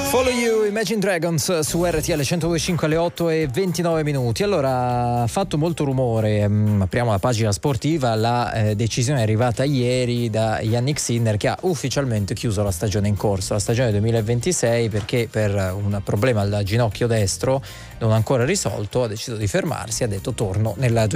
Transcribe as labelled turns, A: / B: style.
A: Follow You, Imagine Dragons su RTL 102.5 alle 8:29. Allora, ha fatto molto rumore, apriamo la pagina sportiva, la decisione è arrivata ieri da Jannik Sinner, che ha ufficialmente chiuso la stagione in corso, la stagione 2026, perché per un problema al ginocchio destro non ancora risolto ha deciso di fermarsi, ha detto torno nel